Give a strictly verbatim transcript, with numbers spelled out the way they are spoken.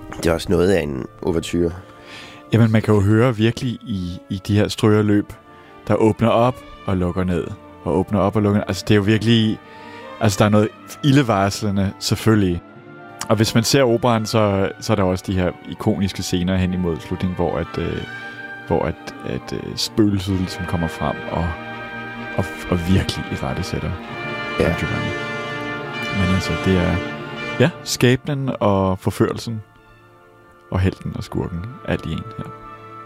Det er også noget af en ouverture. Jamen, man kan jo høre virkelig i, i de her strygerløb, der åbner op og lukker ned, og åbner op og lukker ned. Altså, det er jo virkelig... Altså, der er noget ildevarslende, selvfølgelig. Og hvis man ser operaen, så, så er der også de her ikoniske scener hen imod slutningen, hvor at, øh, hvor at, at øh, spøgelset ligesom kommer frem og, og, og virkelig i rette sætter. Ja. Men altså, det er ja, skæbnen og forførelsen og helten og skurken, alt i en her.